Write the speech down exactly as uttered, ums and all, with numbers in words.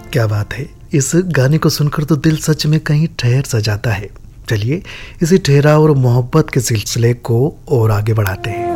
क्या बात है, इस गाने को सुनकर तो दिल सच में कहीं ठहर सा जाता है। चलिए इसी ठहराव और मोहब्बत के सिलसिले को और आगे बढ़ाते हैं।